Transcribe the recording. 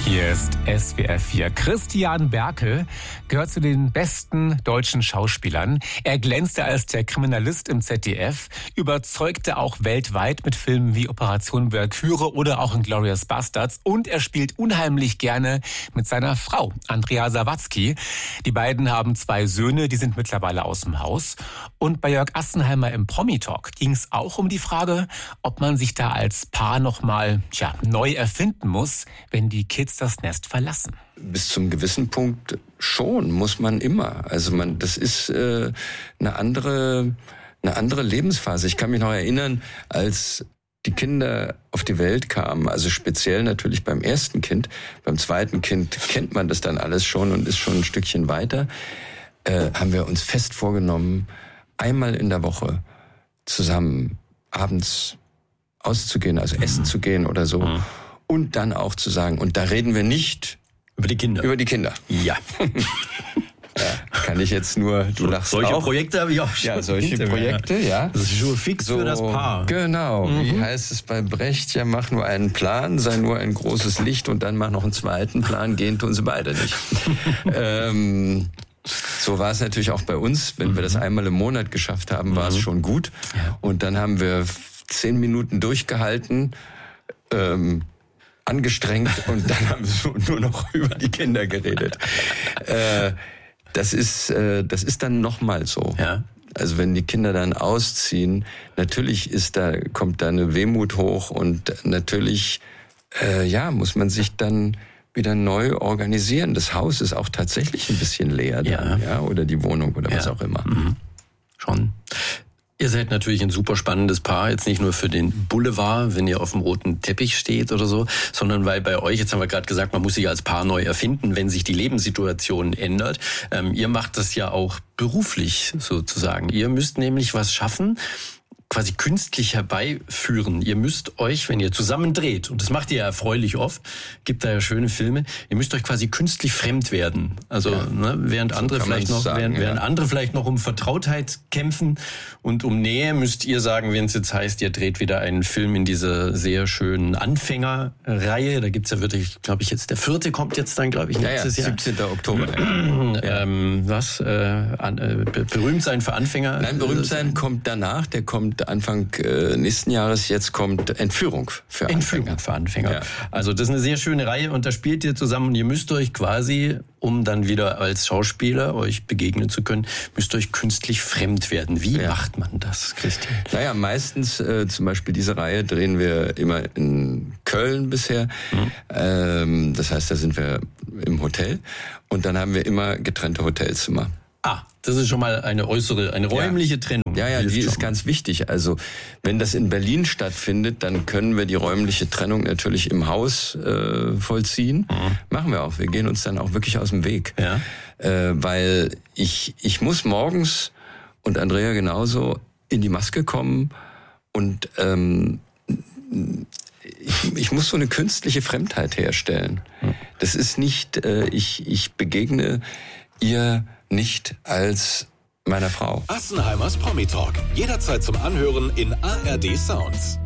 Hier ist SWR 4. Christian Berkel gehört zu den besten deutschen Schauspielern. Er glänzte als der Kriminalist im ZDF, überzeugte auch weltweit mit Filmen wie Operation Valkyrie oder auch Inglourious Basterds. Und er spielt unheimlich gerne mit seiner Frau, Andrea Sawatzki. Die beiden haben 2 Söhne, die sind mittlerweile aus dem Haus. Und bei Jörg Assenheimer im Promi-Talk ging es auch um die Frage, ob man sich da als Paar nochmal neu erfinden muss, wenn die Kids das Nest verlassen. Bis zum gewissen Punkt schon, muss man immer. Also das ist eine andere Lebensphase. Ich kann mich noch erinnern, als die Kinder auf die Welt kamen, also speziell natürlich beim ersten Kind. Beim zweiten Kind kennt man das dann alles schon und ist schon ein Stückchen weiter. Haben wir uns fest vorgenommen, einmal in der Woche zusammen abends auszugehen, also essen zu gehen oder so. Und dann auch zu sagen, und da reden wir nicht über die Kinder. Über die Kinder. Ja. Kann ich jetzt nur, du lachst solche auch. Projekte habe ich auch schon. Ja, solche Projekte, ja. Das ist schon fix für das Paar. Genau. Wie heißt es bei Brecht? Ja, mach nur einen Plan, sei nur ein großes Licht und dann mach noch einen zweiten Plan. Gehen tun sie beide nicht. So war es natürlich auch bei uns. Wenn wir das einmal im Monat geschafft haben, war es schon gut. Ja. Und dann haben wir 10 Minuten durchgehalten, angestrengt und dann haben wir nur noch über die Kinder geredet. Das ist dann nochmal so. Ja. Also wenn die Kinder dann ausziehen, natürlich kommt da eine Wehmut hoch und natürlich muss man sich dann wieder neu organisieren. Das Haus ist auch tatsächlich ein bisschen leer dann, oder die Wohnung oder was auch immer. Schon. Ihr seid natürlich ein super spannendes Paar, jetzt nicht nur für den Boulevard, wenn ihr auf dem roten Teppich steht oder so, sondern weil bei euch, jetzt haben wir gerade gesagt, man muss sich als Paar neu erfinden, wenn sich die Lebenssituation ändert. Ihr macht das ja auch beruflich sozusagen. Ihr müsst nämlich was schaffen, quasi künstlich herbeiführen. Ihr müsst euch, wenn ihr zusammen dreht, und das macht ihr ja erfreulich oft, gibt da ja schöne Filme, ihr müsst euch quasi künstlich fremd werden. Also während andere vielleicht noch um Vertrautheit kämpfen und um Nähe, müsst ihr sagen, wenn es jetzt heißt, ihr dreht wieder einen Film in dieser sehr schönen Anfängerreihe. Da gibt's ja wirklich, glaube ich, jetzt der 4. kommt jetzt dann, glaube ich, nächstes Jahr. 17. Oktober. Berühmt sein für Anfänger? Nein, berühmt sein kommt danach, der kommt Anfang nächsten Jahres, jetzt kommt Entführung für Anfänger. Ja. Also das ist eine sehr schöne Reihe und da spielt ihr zusammen und ihr müsst euch quasi, um dann wieder als Schauspieler euch begegnen zu können, müsst ihr euch künstlich fremd werden. Wie macht man das, Christian? Naja, meistens zum Beispiel diese Reihe drehen wir immer in Köln bisher. Das heißt, da sind wir im Hotel und dann haben wir immer getrennte Hotelzimmer. Das ist schon mal eine räumliche Trennung. Ja, die ist ganz wichtig. Also wenn das in Berlin stattfindet, dann können wir die räumliche Trennung natürlich im Haus vollziehen. Machen wir auch. Wir gehen uns dann auch wirklich aus dem Weg. Ja. Weil ich muss morgens, und Andrea genauso, in die Maske kommen und ich muss so eine künstliche Fremdheit herstellen. Das ist nicht, ich begegne ihr nicht als meiner Frau. Assenheimers Promi Talk. Jederzeit zum Anhören in ARD Sounds.